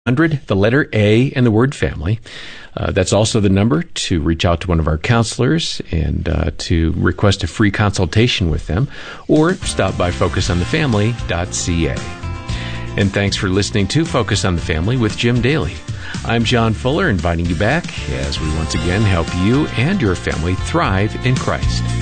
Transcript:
the letter A, and the word family. That's also the number to reach out to one of our counselors and to request a free consultation with them, or stop by focusonthefamily.ca. And thanks for listening to Focus on the Family with Jim Daly. I'm John Fuller, inviting you back as we once again help you and your family thrive in Christ.